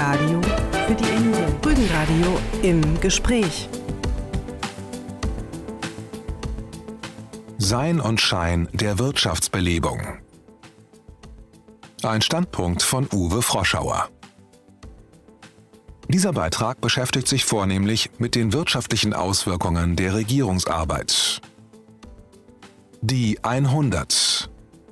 Radio für die Insel. Rügenradio im Gespräch. Sein und Schein der Wirtschaftsbelebung. Ein Standpunkt von Uwe Froschauer. Dieser Beitrag beschäftigt sich vornehmlich mit den wirtschaftlichen Auswirkungen der Regierungsarbeit. Die 100.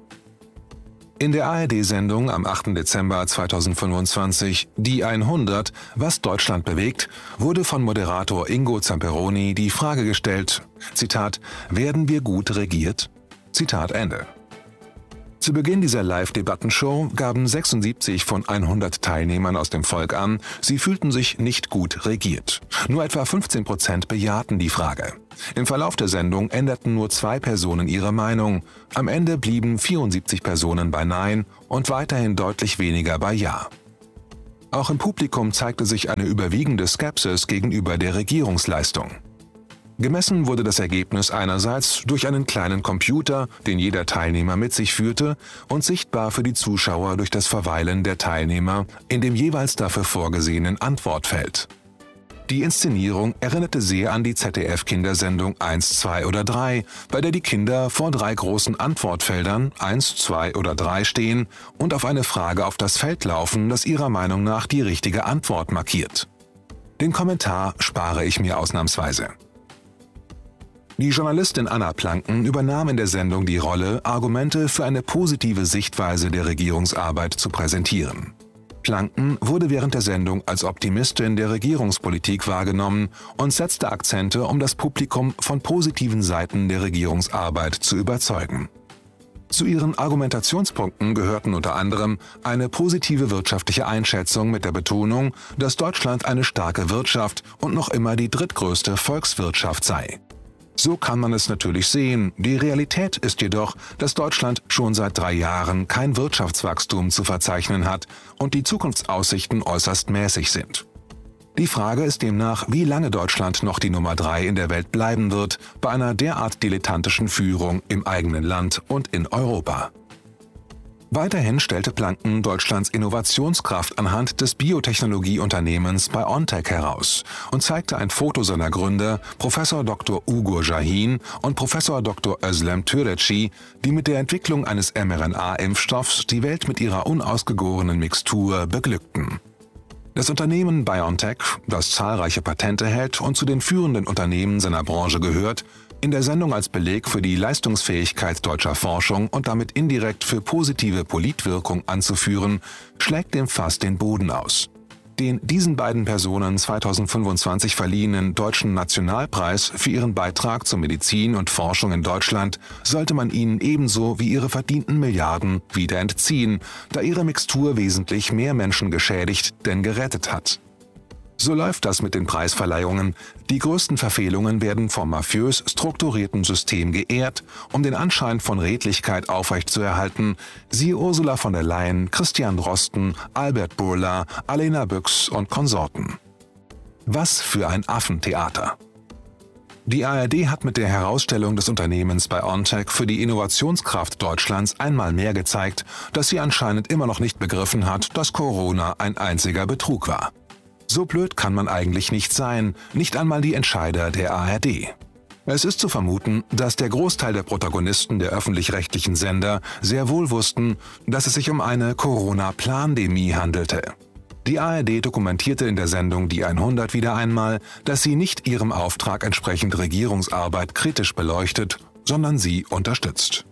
In der ARD-Sendung am 8. Dezember 2025 Die 100, was Deutschland bewegt, wurde von Moderator Ingo Zamperoni die Frage gestellt, Zitat, werden wir gut regiert? Zitat Ende. Zu Beginn dieser Live-Debattenshow gaben 76 von 100 Teilnehmern aus dem Volk an, sie fühlten sich nicht gut regiert. Nur etwa 15% bejahten die Frage. Im Verlauf der Sendung änderten nur 2 Personen ihre Meinung. Am Ende blieben 74 Personen bei Nein und weiterhin deutlich weniger bei Ja. Auch im Publikum zeigte sich eine überwiegende Skepsis gegenüber der Regierungsleistung. Gemessen wurde das Ergebnis einerseits durch einen kleinen Computer, den jeder Teilnehmer mit sich führte, und sichtbar für die Zuschauer durch das Verweilen der Teilnehmer in dem jeweils dafür vorgesehenen Antwortfeld. Die Inszenierung erinnerte sehr an die ZDF-Kindersendung 1, 2 oder 3, bei der die Kinder vor 3 großen Antwortfeldern 1, 2 oder 3 stehen und auf eine Frage auf das Feld laufen, das ihrer Meinung nach die richtige Antwort markiert. Den Kommentar spare ich mir ausnahmsweise. Die Journalistin Anna Planken übernahm in der Sendung die Rolle, Argumente für eine positive Sichtweise der Regierungsarbeit zu präsentieren. Planken wurde während der Sendung als Optimistin der Regierungspolitik wahrgenommen und setzte Akzente, um das Publikum von positiven Seiten der Regierungsarbeit zu überzeugen. Zu ihren Argumentationspunkten gehörten unter anderem eine positive wirtschaftliche Einschätzung mit der Betonung, dass Deutschland eine starke Wirtschaft und noch immer die drittgrößte Volkswirtschaft sei. So kann man es natürlich sehen, die Realität ist jedoch, dass Deutschland schon seit 3 Jahren kein Wirtschaftswachstum zu verzeichnen hat und die Zukunftsaussichten äußerst mäßig sind. Die Frage ist demnach, wie lange Deutschland noch die Nummer 3 in der Welt bleiben wird, bei einer derart dilettantischen Führung im eigenen Land und in Europa. Weiterhin stellte Planken Deutschlands Innovationskraft anhand des Biotechnologieunternehmens BioNTech heraus und zeigte ein Foto seiner Gründer, Prof. Dr. Ugur Şahin und Prof. Dr. Özlem Türeci, die mit der Entwicklung eines mRNA-Impfstoffs die Welt mit ihrer unausgegorenen Mixtur beglückten. Das Unternehmen BioNTech, das zahlreiche Patente hält und zu den führenden Unternehmen seiner Branche gehört, in der Sendung als Beleg für die Leistungsfähigkeit deutscher Forschung und damit indirekt für positive Politwirkung anzuführen, schlägt dem Fass den Boden aus. Den diesen beiden Personen 2025 verliehenen Deutschen Nationalpreis für ihren Beitrag zur Medizin und Forschung in Deutschland sollte man ihnen ebenso wie ihre verdienten Milliarden wieder entziehen, da ihre Mixtur wesentlich mehr Menschen geschädigt denn gerettet hat. So läuft das mit den Preisverleihungen. Die größten Verfehlungen werden vom mafiös strukturierten System geehrt, um den Anschein von Redlichkeit aufrechtzuerhalten. Siehe Ursula von der Leyen, Christian Drosten, Albert Bourla, Alena Büchs und Konsorten. Was für ein Affentheater! Die ARD hat mit der Herausstellung des Unternehmens BioNTech für die Innovationskraft Deutschlands einmal mehr gezeigt, dass sie anscheinend immer noch nicht begriffen hat, dass Corona ein einziger Betrug war. So blöd kann man eigentlich nicht sein, nicht einmal die Entscheider der ARD. Es ist zu vermuten, dass der Großteil der Protagonisten der öffentlich-rechtlichen Sender sehr wohl wussten, dass es sich um eine Corona-Plandemie handelte. Die ARD dokumentierte in der Sendung Die 100 wieder einmal, dass sie nicht ihrem Auftrag entsprechend Regierungsarbeit kritisch beleuchtet, sondern sie unterstützt.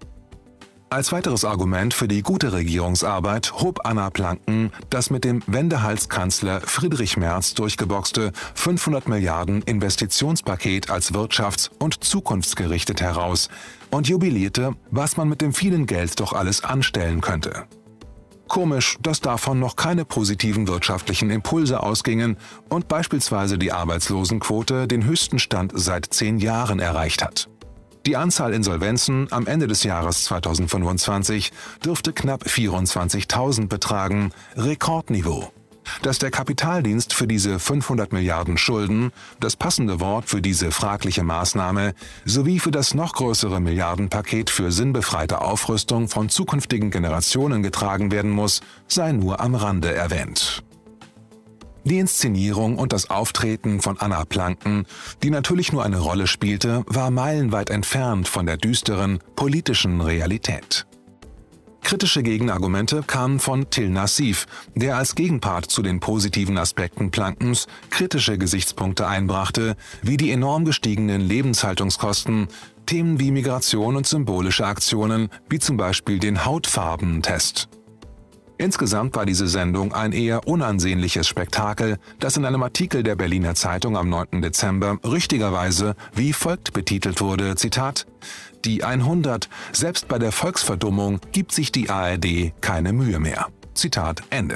Als weiteres Argument für die gute Regierungsarbeit hob Anna Planken das mit dem Wendehalskanzler Friedrich Merz durchgeboxte 500 Milliarden Investitionspaket als wirtschafts- und zukunftsgerichtet heraus und jubilierte, was man mit dem vielen Geld doch alles anstellen könnte. Komisch, dass davon noch keine positiven wirtschaftlichen Impulse ausgingen und beispielsweise die Arbeitslosenquote den höchsten Stand seit 10 Jahren erreicht hat. Die Anzahl Insolvenzen am Ende des Jahres 2025 dürfte knapp 24.000 betragen, Rekordniveau. Dass der Kapitaldienst für diese 500 Milliarden Schulden, das passende Wort für diese fragliche Maßnahme, sowie für das noch größere Milliardenpaket für sinnbefreite Aufrüstung von zukünftigen Generationen getragen werden muss, sei nur am Rande erwähnt. Die Inszenierung und das Auftreten von Anna Planken, die natürlich nur eine Rolle spielte, war meilenweit entfernt von der düsteren politischen Realität. Kritische Gegenargumente kamen von Till Nassif, der als Gegenpart zu den positiven Aspekten Plankens kritische Gesichtspunkte einbrachte, wie die enorm gestiegenen Lebenshaltungskosten, Themen wie Migration und symbolische Aktionen, wie zum Beispiel den Hautfarbentest. Insgesamt war diese Sendung ein eher unansehnliches Spektakel, das in einem Artikel der Berliner Zeitung am 9. Dezember richtigerweise wie folgt betitelt wurde, Zitat: Die 100, selbst bei der Volksverdummung gibt sich die ARD keine Mühe mehr. Zitat Ende.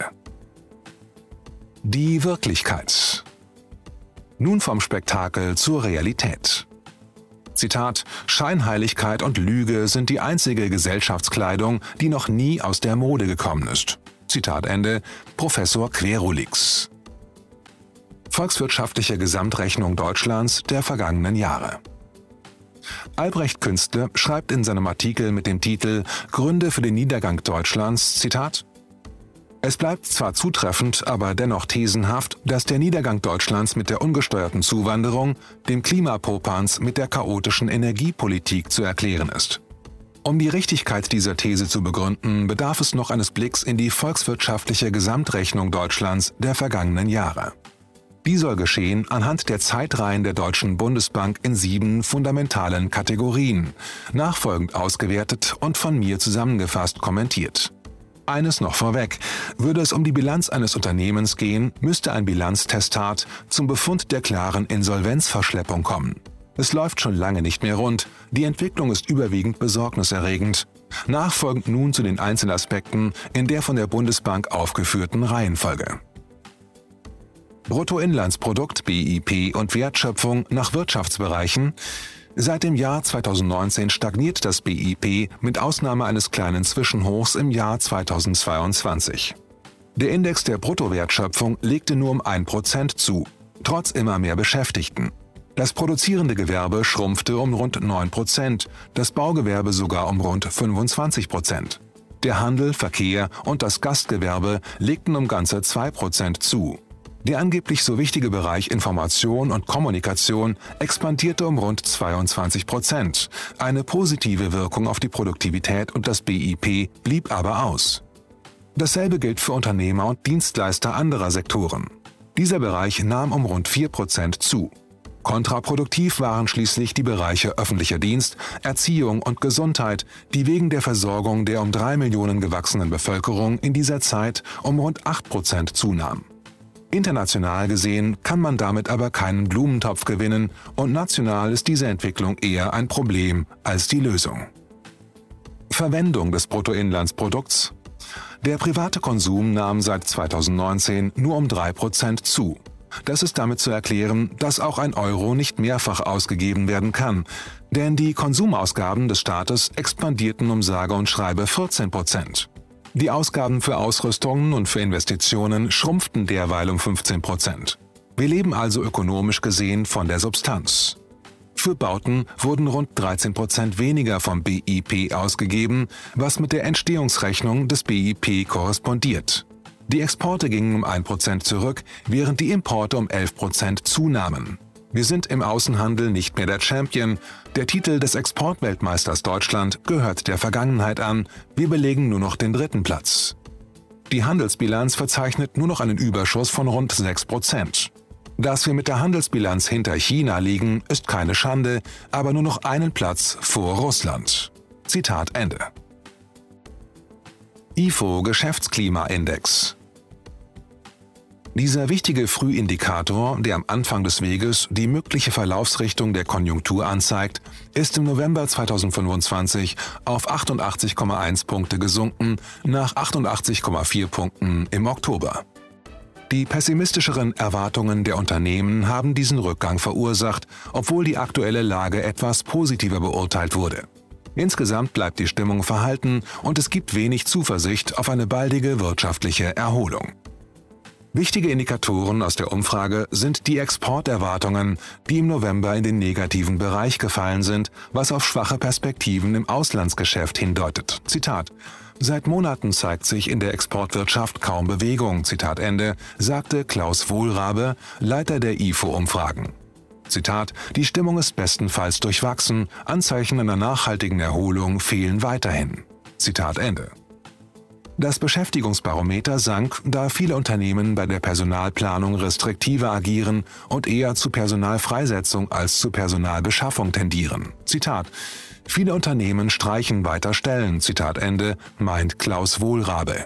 Die Wirklichkeit. Nun vom Spektakel zur Realität. Zitat: Scheinheiligkeit und Lüge sind die einzige Gesellschaftskleidung, die noch nie aus der Mode gekommen ist. Zitat Ende, Professor Querulix. Volkswirtschaftliche Gesamtrechnung Deutschlands der vergangenen Jahre. Albrecht Künstler schreibt in seinem Artikel mit dem Titel Gründe für den Niedergang Deutschlands, Zitat: Es bleibt zwar zutreffend, aber dennoch thesenhaft, dass der Niedergang Deutschlands mit der ungesteuerten Zuwanderung, dem Klimapopanz mit der chaotischen Energiepolitik zu erklären ist. Um die Richtigkeit dieser These zu begründen, bedarf es noch eines Blicks in die volkswirtschaftliche Gesamtrechnung Deutschlands der vergangenen Jahre. Die soll geschehen anhand der Zeitreihen der Deutschen Bundesbank in 7 fundamentalen Kategorien, nachfolgend ausgewertet und von mir zusammengefasst kommentiert. Eines noch vorweg: Würde es um die Bilanz eines Unternehmens gehen, müsste ein Bilanztestat zum Befund der klaren Insolvenzverschleppung kommen. Es läuft schon lange nicht mehr rund, die Entwicklung ist überwiegend besorgniserregend. Nachfolgend nun zu den Einzelaspekten in der von der Bundesbank aufgeführten Reihenfolge. Bruttoinlandsprodukt (BIP) und Wertschöpfung nach Wirtschaftsbereichen. Seit dem Jahr 2019 stagniert das BIP mit Ausnahme eines kleinen Zwischenhochs im Jahr 2022. Der Index der Bruttowertschöpfung legte nur um 1% zu, trotz immer mehr Beschäftigten. Das produzierende Gewerbe schrumpfte um rund 9%, das Baugewerbe sogar um rund 25%. Der Handel, Verkehr und das Gastgewerbe legten um ganze 2% zu. Der angeblich so wichtige Bereich Information und Kommunikation expandierte um rund 22%. Eine positive Wirkung auf die Produktivität und das BIP blieb aber aus. Dasselbe gilt für Unternehmer und Dienstleister anderer Sektoren. Dieser Bereich nahm um rund 4% zu. Kontraproduktiv waren schließlich die Bereiche öffentlicher Dienst, Erziehung und Gesundheit, die wegen der Versorgung der um 3 Millionen gewachsenen Bevölkerung in dieser Zeit um rund 8% zunahm. International gesehen kann man damit aber keinen Blumentopf gewinnen und national ist diese Entwicklung eher ein Problem als die Lösung. Verwendung des Bruttoinlandsprodukts. Der private Konsum nahm seit 2019 nur um 3% zu. Das ist damit zu erklären, dass auch ein Euro nicht mehrfach ausgegeben werden kann, denn die Konsumausgaben des Staates expandierten um sage und schreibe 14%. Die Ausgaben für Ausrüstungen und für Investitionen schrumpften derweil um 15%. Wir leben also ökonomisch gesehen von der Substanz. Für Bauten wurden rund 13% weniger vom BIP ausgegeben, was mit der Entstehungsrechnung des BIP korrespondiert. Die Exporte gingen um 1% zurück, während die Importe um 11% zunahmen. Wir sind im Außenhandel nicht mehr der Champion. Der Titel des Exportweltmeisters Deutschland gehört der Vergangenheit an. Wir belegen nur noch den 3. Platz. Die Handelsbilanz verzeichnet nur noch einen Überschuss von rund 6%. Dass wir mit der Handelsbilanz hinter China liegen, ist keine Schande, aber nur noch einen Platz vor Russland. Zitat Ende. IFO Geschäftsklimaindex. Dieser wichtige Frühindikator, der am Anfang des Weges die mögliche Verlaufsrichtung der Konjunktur anzeigt, ist im November 2025 auf 88,1 Punkte gesunken, nach 88,4 Punkten im Oktober. Die pessimistischeren Erwartungen der Unternehmen haben diesen Rückgang verursacht, obwohl die aktuelle Lage etwas positiver beurteilt wurde. Insgesamt bleibt die Stimmung verhalten und es gibt wenig Zuversicht auf eine baldige wirtschaftliche Erholung. Wichtige Indikatoren aus der Umfrage sind die Exporterwartungen, die im November in den negativen Bereich gefallen sind, was auf schwache Perspektiven im Auslandsgeschäft hindeutet. Zitat: Seit Monaten zeigt sich in der Exportwirtschaft kaum Bewegung, Zitat Ende, sagte Klaus Wohlrabe, Leiter der IFO-Umfragen. Zitat: Die Stimmung ist bestenfalls durchwachsen, Anzeichen einer nachhaltigen Erholung fehlen weiterhin. Zitat Ende. Das Beschäftigungsbarometer sank, da viele Unternehmen bei der Personalplanung restriktiver agieren und eher zu Personalfreisetzung als zu Personalbeschaffung tendieren. Zitat: Viele Unternehmen streichen weiter Stellen, Zitat Ende, meint Klaus Wohlrabe.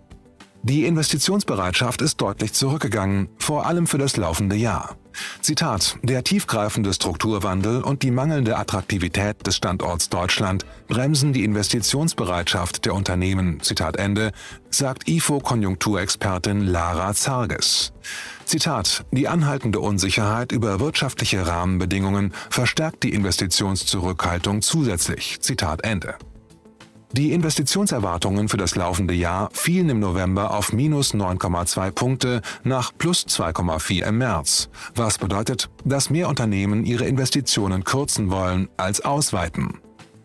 Die Investitionsbereitschaft ist deutlich zurückgegangen, vor allem für das laufende Jahr. Zitat: Der tiefgreifende Strukturwandel und die mangelnde Attraktivität des Standorts Deutschland bremsen die Investitionsbereitschaft der Unternehmen, Zitat Ende, sagt IFO-Konjunkturexpertin Lara Zarges. Zitat: Die anhaltende Unsicherheit über wirtschaftliche Rahmenbedingungen verstärkt die Investitionszurückhaltung zusätzlich, Zitat Ende. Die Investitionserwartungen für das laufende Jahr fielen im November auf minus 9,2 Punkte nach plus 2,4 im März, was bedeutet, dass mehr Unternehmen ihre Investitionen kürzen wollen als ausweiten.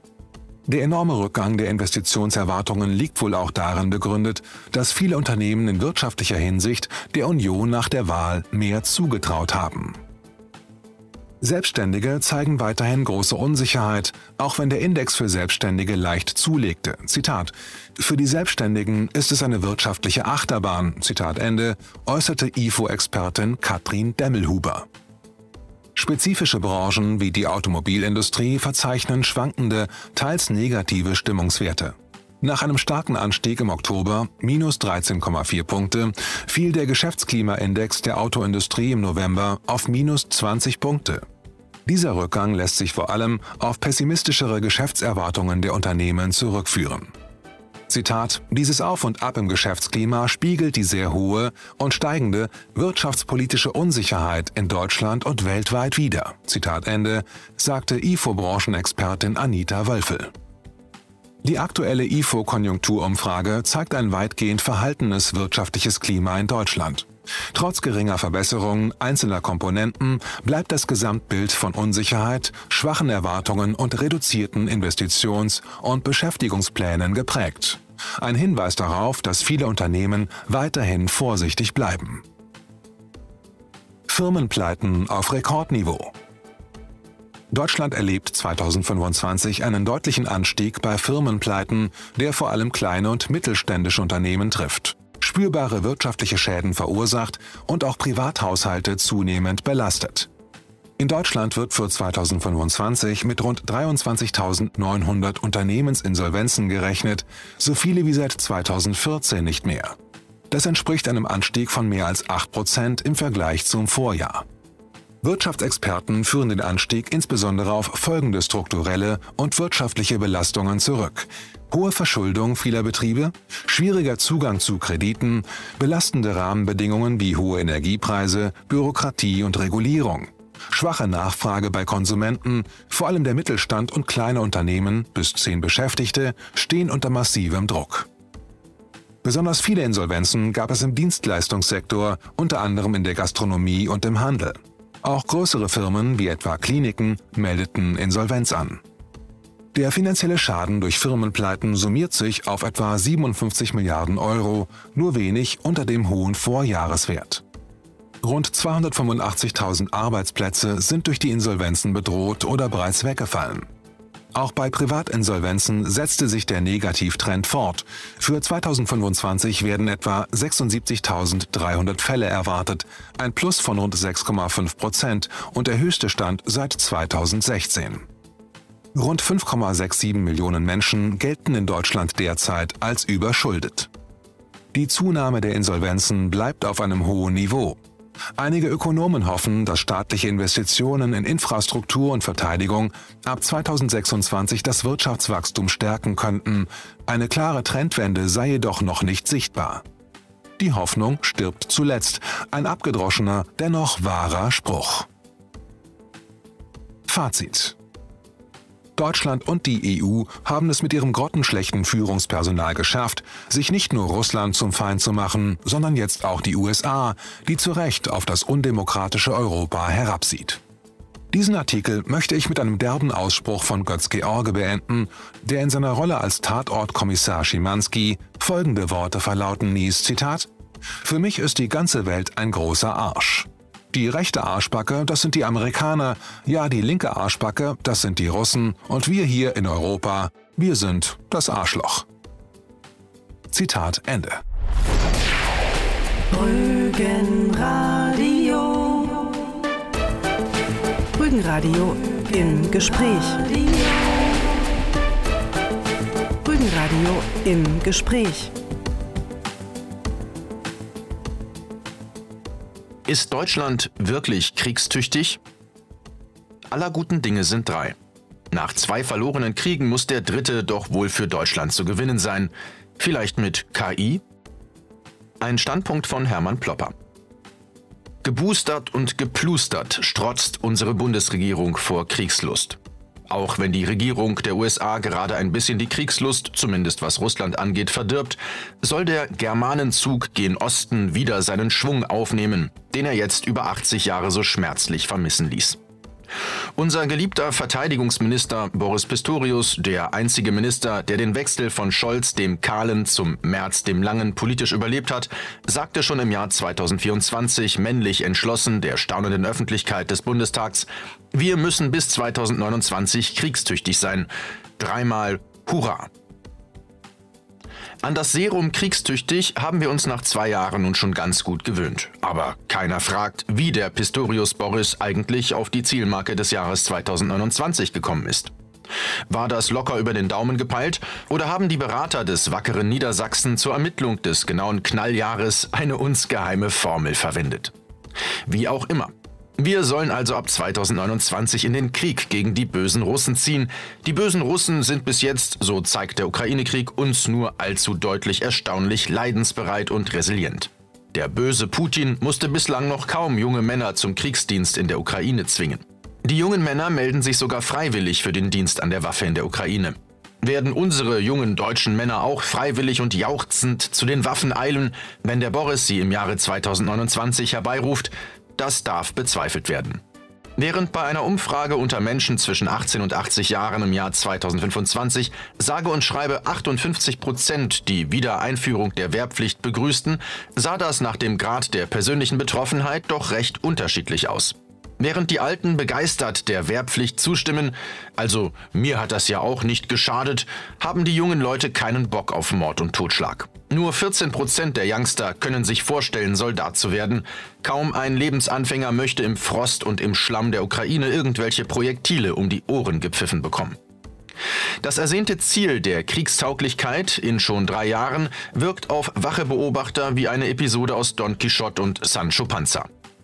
Der enorme Rückgang der Investitionserwartungen liegt wohl auch darin begründet, dass viele Unternehmen in wirtschaftlicher Hinsicht der Union nach der Wahl mehr zugetraut haben. Selbstständige zeigen weiterhin große Unsicherheit, auch wenn der Index für Selbstständige leicht zulegte. Zitat: Für die Selbstständigen ist es eine wirtschaftliche Achterbahn, Zitat Ende, äußerte IFO-Expertin Katrin Demmelhuber. Spezifische Branchen wie die Automobilindustrie verzeichnen schwankende, teils negative Stimmungswerte. Nach einem starken Anstieg im Oktober, minus 13,4 Punkte, fiel der Geschäftsklimaindex der Autoindustrie im November auf minus 20 Punkte. Dieser Rückgang lässt sich vor allem auf pessimistischere Geschäftserwartungen der Unternehmen zurückführen. Zitat: Dieses Auf und Ab im Geschäftsklima spiegelt die sehr hohe und steigende wirtschaftspolitische Unsicherheit in Deutschland und weltweit wider. Zitat Ende, sagte IFO-Branchenexpertin Anita Wölfel. Die aktuelle IFO-Konjunkturumfrage zeigt ein weitgehend verhaltenes wirtschaftliches Klima in Deutschland. Trotz geringer Verbesserungen einzelner Komponenten bleibt das Gesamtbild von Unsicherheit, schwachen Erwartungen und reduzierten Investitions- und Beschäftigungsplänen geprägt. Ein Hinweis darauf, dass viele Unternehmen weiterhin vorsichtig bleiben. Firmenpleiten auf Rekordniveau. Deutschland erlebt 2025 einen deutlichen Anstieg bei Firmenpleiten, der vor allem kleine und mittelständische Unternehmen trifft, spürbare wirtschaftliche Schäden verursacht und auch Privathaushalte zunehmend belastet. In Deutschland wird für 2025 mit rund 23.900 Unternehmensinsolvenzen gerechnet, so viele wie seit 2014 nicht mehr. Das entspricht einem Anstieg von mehr als 8% im Vergleich zum Vorjahr. Wirtschaftsexperten führen den Anstieg insbesondere auf folgende strukturelle und wirtschaftliche Belastungen zurück: hohe Verschuldung vieler Betriebe, schwieriger Zugang zu Krediten, belastende Rahmenbedingungen wie hohe Energiepreise, Bürokratie und Regulierung, schwache Nachfrage bei Konsumenten, vor allem der Mittelstand und kleine Unternehmen bis 10 Beschäftigte stehen unter massivem Druck. Besonders viele Insolvenzen gab es im Dienstleistungssektor, unter anderem in der Gastronomie und im Handel. Auch größere Firmen wie etwa Kliniken meldeten Insolvenz an. Der finanzielle Schaden durch Firmenpleiten summiert sich auf etwa 57 Milliarden Euro, nur wenig unter dem hohen Vorjahreswert. Rund 285.000 Arbeitsplätze sind durch die Insolvenzen bedroht oder bereits weggefallen. Auch bei Privatinsolvenzen setzte sich der Negativtrend fort. Für 2025 werden etwa 76.300 Fälle erwartet, ein Plus von rund 6,5% und der höchste Stand seit 2016. Rund 5,67 Millionen Menschen gelten in Deutschland derzeit als überschuldet. Die Zunahme der Insolvenzen bleibt auf einem hohen Niveau. Einige Ökonomen hoffen, dass staatliche Investitionen in Infrastruktur und Verteidigung ab 2026 das Wirtschaftswachstum stärken könnten. Eine klare Trendwende sei jedoch noch nicht sichtbar. Die Hoffnung stirbt zuletzt, ein abgedroschener, dennoch wahrer Spruch. Fazit: Deutschland und die EU haben es mit ihrem grottenschlechten Führungspersonal geschafft, sich nicht nur Russland zum Feind zu machen, sondern jetzt auch die USA, die zu Recht auf das undemokratische Europa herabsieht. Diesen Artikel möchte ich mit einem derben Ausspruch von Götz-George beenden, der in seiner Rolle als Tatortkommissar Schimanski folgende Worte verlauten ließ, Zitat: „Für mich ist die ganze Welt ein großer Arsch. Die rechte Arschbacke, das sind die Amerikaner, ja, die linke Arschbacke, das sind die Russen, und wir hier in Europa, wir sind das Arschloch." Zitat Ende. Rügenradio. Rügenradio im Gespräch. Rügenradio im Gespräch. Ist Deutschland wirklich kriegstüchtig? Aller guten Dinge sind drei. Nach 2 verlorenen Kriegen muss der dritte doch wohl für Deutschland zu gewinnen sein. Vielleicht mit KI? Ein Standpunkt von Hermann Plopper. Geboostert und geplustert strotzt unsere Bundesregierung vor Kriegslust. Auch wenn die Regierung der USA gerade ein bisschen die Kriegslust, zumindest was Russland angeht, verdirbt, soll der Germanenzug gen Osten wieder seinen Schwung aufnehmen, den er jetzt über 80 Jahre so schmerzlich vermissen ließ. Unser geliebter Verteidigungsminister Boris Pistorius, der einzige Minister, der den Wechsel von Scholz dem Kahlen zum Merz dem Langen politisch überlebt hat, sagte schon im Jahr 2024 männlich entschlossen der staunenden Öffentlichkeit des Bundestags: „Wir müssen bis 2029 kriegstüchtig sein. 3-mal Hurra!" An das Serum kriegstüchtig haben wir uns nach 2 Jahren nun schon ganz gut gewöhnt. Aber keiner fragt, wie der Pistorius Boris eigentlich auf die Zielmarke des Jahres 2029 gekommen ist. War das locker über den Daumen gepeilt oder haben die Berater des wackeren Niedersachsen zur Ermittlung des genauen Knalljahres eine uns geheime Formel verwendet? Wie auch immer. Wir sollen also ab 2029 in den Krieg gegen die bösen Russen ziehen. Die bösen Russen sind bis jetzt, so zeigt der Ukraine-Krieg, uns nur allzu deutlich erstaunlich leidensbereit und resilient. Der böse Putin musste bislang noch kaum junge Männer zum Kriegsdienst in der Ukraine zwingen. Die jungen Männer melden sich sogar freiwillig für den Dienst an der Waffe in der Ukraine. Werden unsere jungen deutschen Männer auch freiwillig und jauchzend zu den Waffen eilen, wenn der Boris sie im Jahre 2029 herbeiruft? Das darf bezweifelt werden. Während bei einer Umfrage unter Menschen zwischen 18 und 80 Jahren im Jahr 2025 sage und schreibe 58% die Wiedereinführung der Wehrpflicht begrüßten, sah das nach dem Grad der persönlichen Betroffenheit doch recht unterschiedlich aus. Während die Alten begeistert der Wehrpflicht zustimmen, also mir hat das ja auch nicht geschadet, haben die jungen Leute keinen Bock auf Mord und Totschlag. Nur 14% der Youngster können sich vorstellen, Soldat zu werden. Kaum ein Lebensanfänger möchte im Frost und im Schlamm der Ukraine irgendwelche Projektile um die Ohren gepfiffen bekommen. Das ersehnte Ziel der Kriegstauglichkeit in schon 3 Jahren wirkt auf wache Beobachter wie eine Episode aus Don Quixote und Sancho Panza.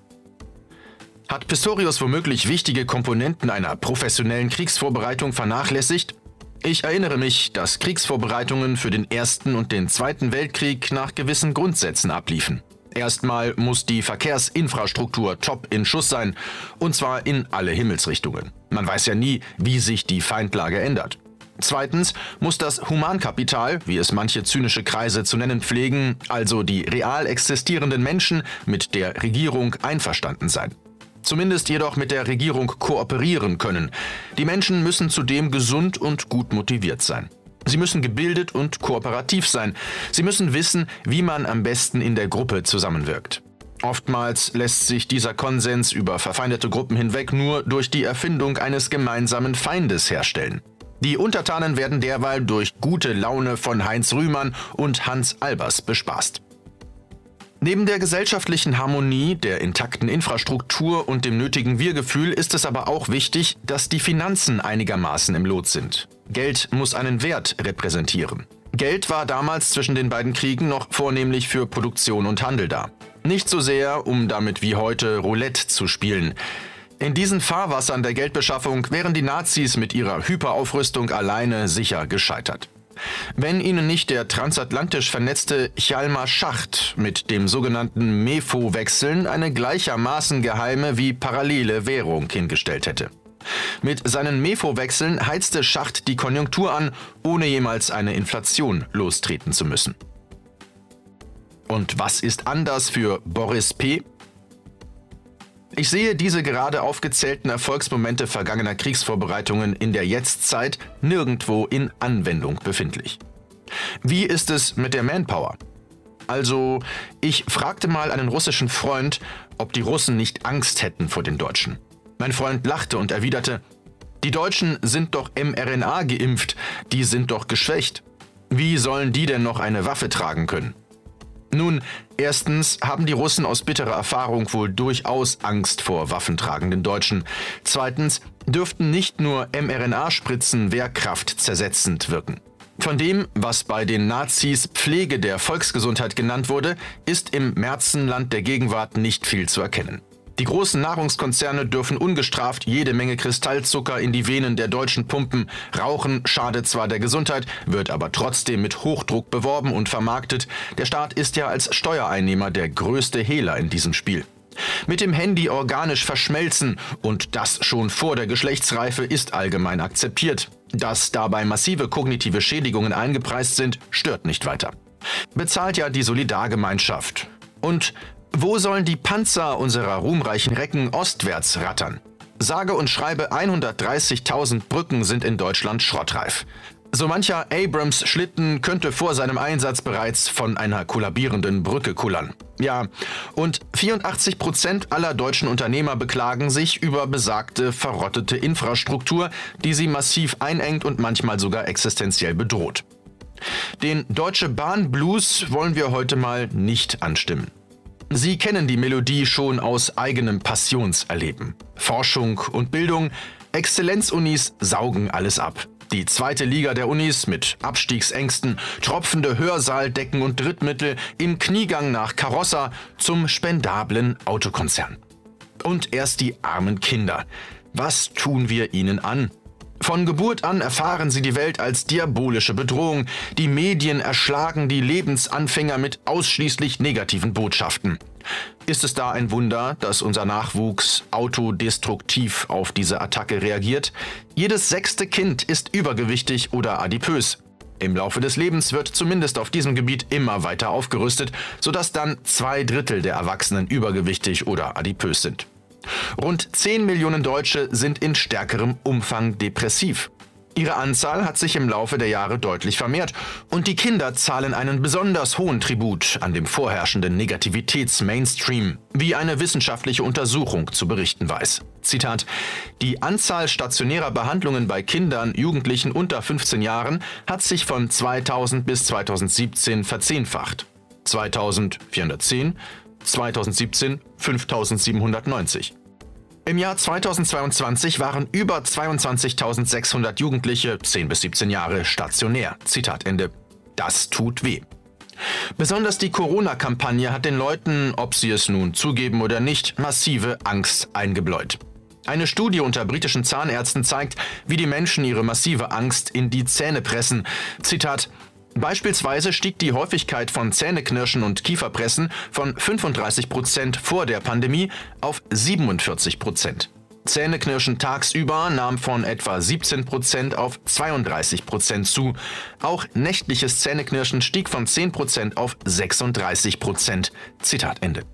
Hat Pistorius womöglich wichtige Komponenten einer professionellen Kriegsvorbereitung vernachlässigt? Ich erinnere mich, dass Kriegsvorbereitungen für den Ersten und den Zweiten Weltkrieg nach gewissen Grundsätzen abliefen. Erstmal muss die Verkehrsinfrastruktur top in Schuss sein, und zwar in alle Himmelsrichtungen. Man weiß ja nie, wie sich die Feindlage ändert. Zweitens muss das Humankapital, wie es manche zynische Kreise zu nennen pflegen, also die real existierenden Menschen, mit der Regierung einverstanden sein. Zumindest jedoch mit der Regierung kooperieren können. Die Menschen müssen zudem gesund und gut motiviert sein. Sie müssen gebildet und kooperativ sein. Sie müssen wissen, wie man am besten in der Gruppe zusammenwirkt. Oftmals lässt sich dieser Konsens über verfeindete Gruppen hinweg nur durch die Erfindung eines gemeinsamen Feindes herstellen. Die Untertanen werden derweil durch gute Laune von Heinz Rühmann und Hans Albers bespaßt. Neben der gesellschaftlichen Harmonie, der intakten Infrastruktur und dem nötigen Wir-Gefühl ist es aber auch wichtig, dass die Finanzen einigermaßen im Lot sind. Geld muss einen Wert repräsentieren. Geld war damals zwischen den beiden Kriegen noch vornehmlich für Produktion und Handel da. Nicht so sehr, um damit wie heute Roulette zu spielen. In diesen Fahrwassern der Geldbeschaffung wären die Nazis mit ihrer Hyperaufrüstung alleine sicher gescheitert. Wenn ihnen nicht der transatlantisch vernetzte Hjalmar-Schacht mit dem sogenannten MEFO-Wechseln eine gleichermaßen geheime wie parallele Währung hingestellt hätte. Mit seinen Mefo-Wechseln heizte Schacht die Konjunktur an, ohne jemals eine Inflation lostreten zu müssen. Und was ist anders für Boris P.? Ich sehe diese gerade aufgezählten Erfolgsmomente vergangener Kriegsvorbereitungen in der Jetztzeit nirgendwo in Anwendung befindlich. Wie ist es mit der Manpower? Also, ich fragte mal einen russischen Freund, ob die Russen nicht Angst hätten vor den Deutschen. Mein Freund lachte und erwiderte: Die Deutschen sind doch mRNA geimpft, die sind doch geschwächt. Wie sollen die denn noch eine Waffe tragen können? Nun, erstens haben die Russen aus bitterer Erfahrung wohl durchaus Angst vor waffentragenden Deutschen. Zweitens dürften nicht nur mRNA-Spritzen wehrkraftzersetzend wirken. Von dem, was bei den Nazis Pflege der Volksgesundheit genannt wurde, ist im Märzenland der Gegenwart nicht viel zu erkennen. Die großen Nahrungskonzerne dürfen ungestraft jede Menge Kristallzucker in die Venen der Deutschen pumpen. Rauchen schadet zwar der Gesundheit, wird aber trotzdem mit Hochdruck beworben und vermarktet. Der Staat ist ja als Steuereinnehmer der größte Hehler in diesem Spiel. Mit dem Handy organisch verschmelzen, und das schon vor der Geschlechtsreife, ist allgemein akzeptiert. Dass dabei massive kognitive Schädigungen eingepreist sind, stört nicht weiter. Bezahlt ja die Solidargemeinschaft. Und wo sollen die Panzer unserer ruhmreichen Recken ostwärts rattern? Sage und schreibe 130.000 Brücken sind in Deutschland schrottreif. So mancher Abrams-Schlitten könnte vor seinem Einsatz bereits von einer kollabierenden Brücke kullern. Ja, und 84% aller deutschen Unternehmer beklagen sich über besagte verrottete Infrastruktur, die sie massiv einengt und manchmal sogar existenziell bedroht. Den Deutsche Bahn Blues wollen wir heute mal nicht anstimmen. Sie kennen die Melodie schon aus eigenem Passionserleben. Forschung und Bildung, Exzellenzunis saugen alles ab. Die zweite Liga der Unis mit Abstiegsängsten, tropfende Hörsaal-Decken und Drittmittel im Kniegang nach Karossa zum spendablen Autokonzern. Und erst die armen Kinder. Was tun wir ihnen an? Von Geburt an erfahren sie die Welt als diabolische Bedrohung. Die Medien erschlagen die Lebensanfänger mit ausschließlich negativen Botschaften. Ist es da ein Wunder, dass unser Nachwuchs autodestruktiv auf diese Attacke reagiert? Jedes 6. Kind ist übergewichtig oder adipös. Im Laufe des Lebens wird zumindest auf diesem Gebiet immer weiter aufgerüstet, sodass dann 2/3 der Erwachsenen übergewichtig oder adipös sind. Rund 10 Millionen Deutsche sind in stärkerem Umfang depressiv. Ihre Anzahl hat sich im Laufe der Jahre deutlich vermehrt und die Kinder zahlen einen besonders hohen Tribut an dem vorherrschenden Negativitäts-Mainstream, wie eine wissenschaftliche Untersuchung zu berichten weiß. Zitat: Die Anzahl stationärer Behandlungen bei Kindern, Jugendlichen unter 15 Jahren hat sich von 2000 bis 2017 verzehnfacht. 2410, 2017 5790. Im Jahr 2022 waren über 22.600 Jugendliche 10 bis 17 Jahre stationär. Zitat Ende. Das tut weh. Besonders die Corona-Kampagne hat den Leuten, ob sie es nun zugeben oder nicht, massive Angst eingebläut. Eine Studie unter britischen Zahnärzten zeigt, wie die Menschen ihre massive Angst in die Zähne pressen. Zitat: Beispielsweise stieg die Häufigkeit von Zähneknirschen und Kieferpressen von 35% vor der Pandemie auf 47%. Zähneknirschen tagsüber nahm von etwa 17% auf 32% zu. Auch nächtliches Zähneknirschen stieg von 10% auf 36%. Zitat Ende.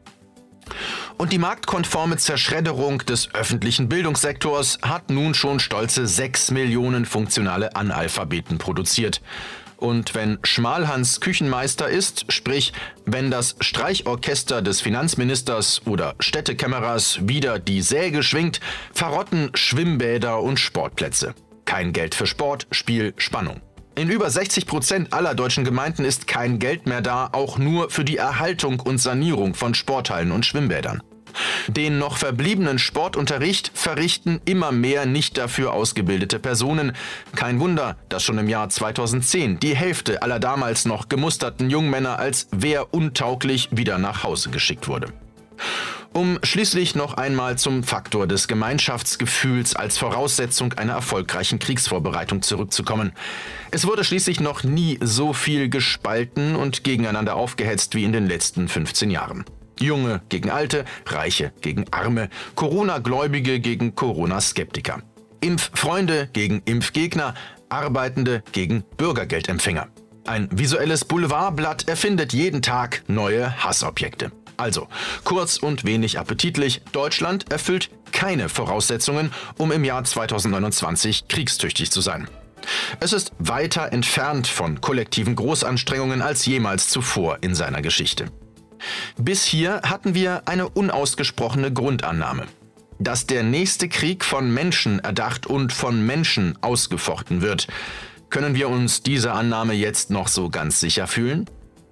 Und die marktkonforme Zerschredderung des öffentlichen Bildungssektors hat nun schon stolze 6 Millionen funktionale Analphabeten produziert. Und wenn Schmalhans Küchenmeister ist, sprich, wenn das Streichorchester des Finanzministers oder Städtekämmerers wieder die Säge schwingt, verrotten Schwimmbäder und Sportplätze. Kein Geld für Sport, Spiel, Spannung. In über 60% aller deutschen Gemeinden ist kein Geld mehr da, auch nur für die Erhaltung und Sanierung von Sporthallen und Schwimmbädern. Den noch verbliebenen Sportunterricht verrichten immer mehr nicht dafür ausgebildete Personen. Kein Wunder, dass schon im Jahr 2010 die Hälfte aller damals noch gemusterten Jungmänner als wehruntauglich wieder nach Hause geschickt wurde. Um schließlich noch einmal zum Faktor des Gemeinschaftsgefühls als Voraussetzung einer erfolgreichen Kriegsvorbereitung zurückzukommen. Es wurde schließlich noch nie so viel gespalten und gegeneinander aufgehetzt wie in den letzten 15 Jahren. Junge gegen Alte, Reiche gegen Arme, Corona-Gläubige gegen Corona-Skeptiker. Impffreunde gegen Impfgegner, Arbeitende gegen Bürgergeldempfänger. Ein visuelles Boulevardblatt erfindet jeden Tag neue Hassobjekte. Also, kurz und wenig appetitlich, Deutschland erfüllt keine Voraussetzungen, um im Jahr 2029 kriegstüchtig zu sein. Es ist weiter entfernt von kollektiven Großanstrengungen als jemals zuvor in seiner Geschichte. Bis hier hatten wir eine unausgesprochene Grundannahme: dass der nächste Krieg von Menschen erdacht und von Menschen ausgefochten wird. Können wir uns dieser Annahme jetzt noch so ganz sicher fühlen?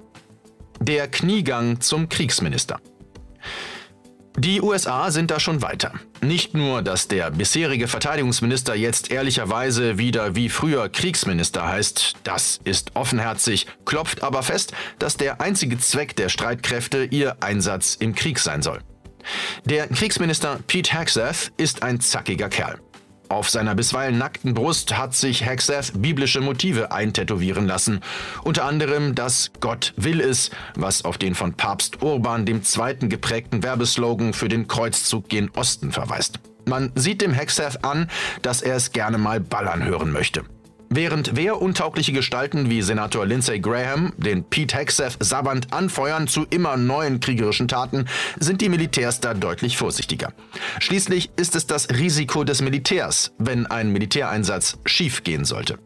Der Kniegang zum Kriegsminister. Die USA sind da schon weiter. Nicht nur, dass der bisherige Verteidigungsminister jetzt ehrlicherweise wieder wie früher Kriegsminister heißt, das ist offenherzig, klopft aber fest, dass der einzige Zweck der Streitkräfte ihr Einsatz im Krieg sein soll. Der Kriegsminister Pete Hegseth ist ein zackiger Kerl. Auf seiner bisweilen nackten Brust hat sich Hegseth biblische Motive eintätowieren lassen. Unter anderem das „Gott will es", was auf den von Papst Urban II. Geprägten Werbeslogan für den Kreuzzug gen Osten verweist. Man sieht dem Hegseth an, dass er es gerne mal ballern hören möchte. Während wehruntaugliche Gestalten wie Senator Lindsey Graham den Pete Hegseth sabbernd anfeuern zu immer neuen kriegerischen Taten, sind die Militärs da deutlich vorsichtiger. Schließlich ist es das Risiko des Militärs, wenn ein Militäreinsatz schiefgehen sollte.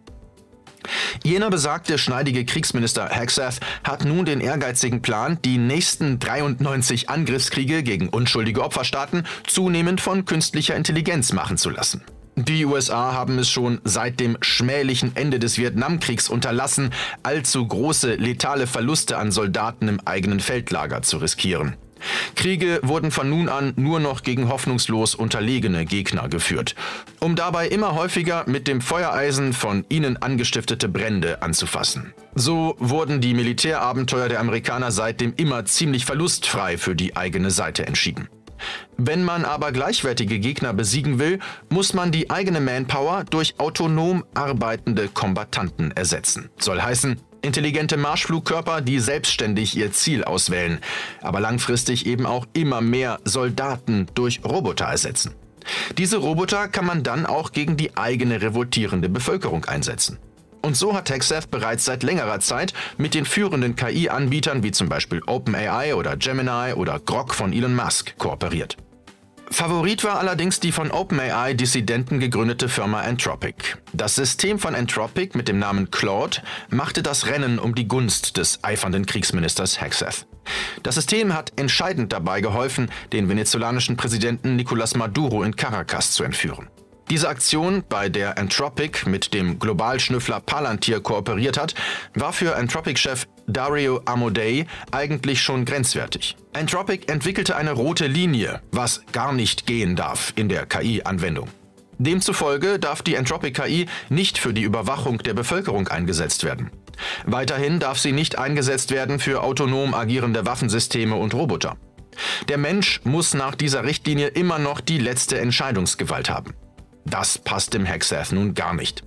Jener besagte schneidige Kriegsminister Hegseth hat nun den ehrgeizigen Plan, die nächsten 93 Angriffskriege gegen unschuldige Opferstaaten zunehmend von künstlicher Intelligenz machen zu lassen. Die USA haben es schon seit dem schmählichen Ende des Vietnamkriegs unterlassen, allzu große letale Verluste an Soldaten im eigenen Feldlager zu riskieren. Kriege wurden von nun an nur noch gegen hoffnungslos unterlegene Gegner geführt, um dabei immer häufiger mit dem Feuereisen von ihnen angestiftete Brände anzufassen. So wurden die Militärabenteuer der Amerikaner seitdem immer ziemlich verlustfrei für die eigene Seite entschieden. Wenn man aber gleichwertige Gegner besiegen will, muss man die eigene Manpower durch autonom arbeitende Kombattanten ersetzen. Soll heißen, intelligente Marschflugkörper, die selbstständig ihr Ziel auswählen, aber langfristig eben auch immer mehr Soldaten durch Roboter ersetzen. Diese Roboter kann man dann auch gegen die eigene revoltierende Bevölkerung einsetzen. Und so hat Hegseth bereits seit längerer Zeit mit den führenden KI-Anbietern wie zum Beispiel OpenAI oder Gemini oder Grok von Elon Musk kooperiert. Favorit war allerdings die von OpenAI-Dissidenten gegründete Firma Anthropic. Das System von Anthropic mit dem Namen Claude machte das Rennen um die Gunst des eifernden Kriegsministers Hegseth. Das System hat entscheidend dabei geholfen, den venezolanischen Präsidenten Nicolás Maduro in Caracas zu entführen. Diese Aktion, bei der Anthropic mit dem Globalschnüffler Palantir kooperiert hat, war für Anthropic-Chef Dario Amodei eigentlich schon grenzwertig. Anthropic entwickelte eine rote Linie, was gar nicht gehen darf in der KI-Anwendung. Demzufolge darf die Anthropic-KI nicht für die Überwachung der Bevölkerung eingesetzt werden. Weiterhin darf sie nicht eingesetzt werden für autonom agierende Waffensysteme und Roboter. Der Mensch muss nach dieser Richtlinie immer noch die letzte Entscheidungsgewalt haben. Das passt dem Hegseth nun gar nicht.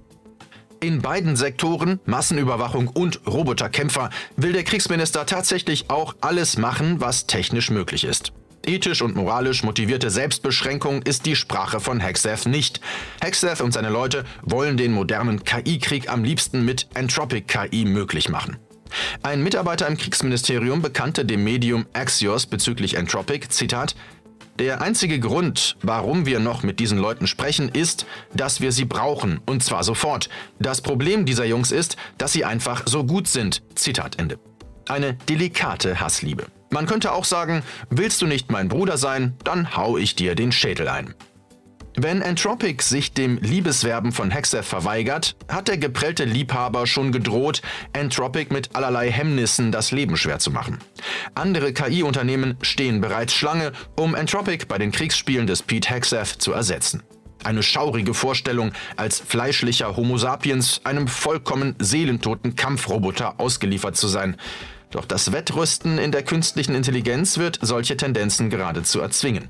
In beiden Sektoren, Massenüberwachung und Roboterkämpfer, will der Kriegsminister tatsächlich auch alles machen, was technisch möglich ist. Ethisch und moralisch motivierte Selbstbeschränkung ist die Sprache von Hegseth nicht. Hegseth und seine Leute wollen den modernen KI-Krieg am liebsten mit Anthropic-KI möglich machen. Ein Mitarbeiter im Kriegsministerium bekannte dem Medium Axios bezüglich Anthropic, Zitat: „Der einzige Grund, warum wir noch mit diesen Leuten sprechen, ist, dass wir sie brauchen, und zwar sofort. Das Problem dieser Jungs ist, dass sie einfach so gut sind." Zitat Ende. Eine delikate Hassliebe. Man könnte auch sagen, willst du nicht mein Bruder sein, dann hau ich dir den Schädel ein. Wenn Anthropic sich dem Liebeswerben von Hegseth verweigert, hat der geprellte Liebhaber schon gedroht, Anthropic mit allerlei Hemmnissen das Leben schwer zu machen. Andere KI-Unternehmen stehen bereits Schlange, um Anthropic bei den Kriegsspielen des Pete Hegseth zu ersetzen. Eine schaurige Vorstellung, als fleischlicher Homo sapiens einem vollkommen seelentoten Kampfroboter ausgeliefert zu sein. Doch das Wettrüsten in der künstlichen Intelligenz wird solche Tendenzen geradezu erzwingen.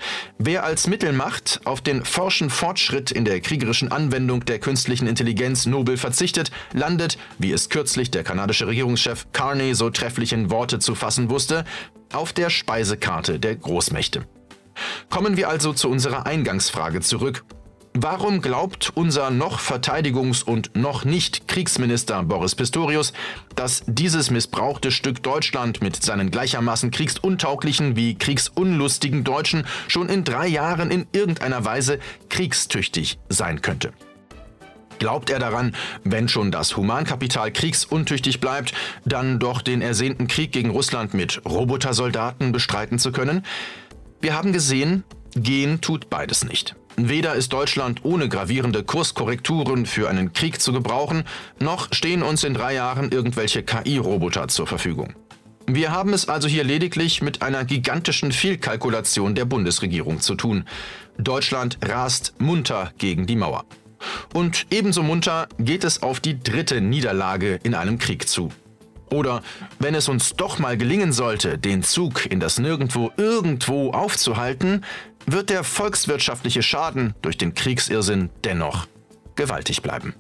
Wer als Mittelmacht auf den forschen Fortschritt in der kriegerischen Anwendung der künstlichen Intelligenz nobel verzichtet, landet, wie es kürzlich der kanadische Regierungschef Carney so trefflich in Worte zu fassen wusste, auf der Speisekarte der Großmächte. Kommen wir also zu unserer Eingangsfrage zurück. Warum glaubt unser noch Verteidigungs- und noch nicht Kriegsminister Boris Pistorius, dass dieses missbrauchte Stück Deutschland mit seinen gleichermaßen kriegsuntauglichen wie kriegsunlustigen Deutschen schon in 3 Jahren in irgendeiner Weise kriegstüchtig sein könnte? Glaubt er daran, wenn schon das Humankapital kriegsuntüchtig bleibt, dann doch den ersehnten Krieg gegen Russland mit Robotersoldaten bestreiten zu können? Wir haben gesehen, gehen tut beides nicht. Weder ist Deutschland ohne gravierende Kurskorrekturen für einen Krieg zu gebrauchen, noch stehen uns in 3 Jahren irgendwelche KI-Roboter zur Verfügung. Wir haben es also hier lediglich mit einer gigantischen Fehlkalkulation der Bundesregierung zu tun. Deutschland rast munter gegen die Mauer. Und ebenso munter geht es auf die 3. Niederlage in einem Krieg zu. Oder wenn es uns doch mal gelingen sollte, den Zug in das Nirgendwo irgendwo aufzuhalten, wird der volkswirtschaftliche Schaden durch den Kriegsirrsinn dennoch gewaltig bleiben.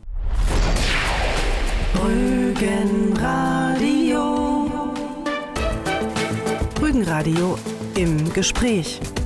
Rügenradio. Rügenradio im Gespräch.